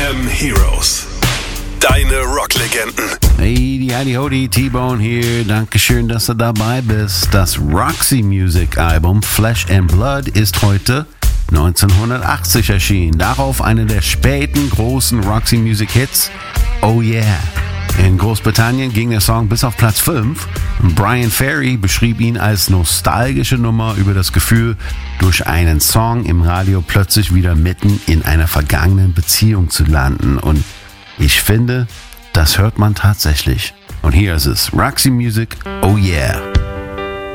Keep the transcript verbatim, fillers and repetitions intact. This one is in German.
M Heroes. Deine Rocklegenden. Hey, die Heidi Hodi, T-Bone hier. Dankeschön, dass du dabei bist. Das Roxy Music Album Flesh and Blood ist heute neunzehnhundertachtzig erschienen. Darauf eine der späten großen Roxy Music Hits, Oh Yeah. In Großbritannien ging der Song bis auf Platz fünf. Brian Ferry beschrieb ihn als nostalgische Nummer über das Gefühl, durch einen Song im Radio plötzlich wieder mitten in einer vergangenen Beziehung zu landen. Und ich finde, das hört man tatsächlich. Und hier ist es, Roxy Music, Oh Yeah.